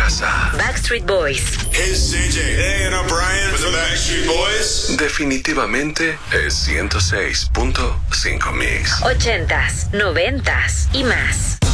casa. Backstreet Boys. Hey, it's CJ. Hey, and I'm Brian with the Backstreet Boys. Definitivamente es 106.5 Mix. 80s, 90s y más.